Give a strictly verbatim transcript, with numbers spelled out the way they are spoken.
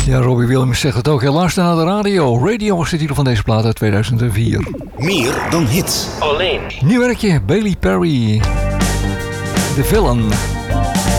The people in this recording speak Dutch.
Ja, Robbie Williams zegt het ook. Hij luistert naar de radio. Radio was de titel van deze plaat uit tweeduizend vier. Meer dan hits. Alleen. Nieuw werkje, Bailey Perry. The Villain.